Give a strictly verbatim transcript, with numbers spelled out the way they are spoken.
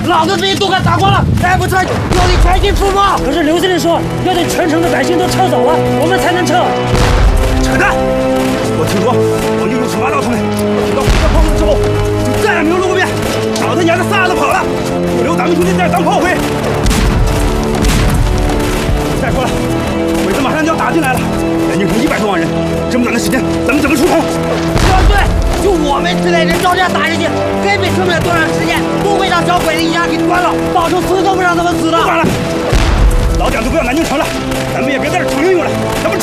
老子兵都快打光了，再不撤，有你全军覆没。 可是刘司令说，要等全城的百姓都撤走了，我们才能撤。 扯淡！我听说皇帝用惩罚到他们，听到火箭炮声之后，就再也没有露过面，老子娘的撒都跑了，我留咱们兄弟在这当炮灰。再说了，鬼子马上就要打进来了，南京城一百多万人，这么短的时间，咱们怎么出城？ 说得对，就我们这类人照这样打下去，根本撑不了多长时间，都会让小鬼子一样给端了，到时候死都不让他们死的。 不管了，老蒋就不要南京城了，咱们也别在这逞英勇了。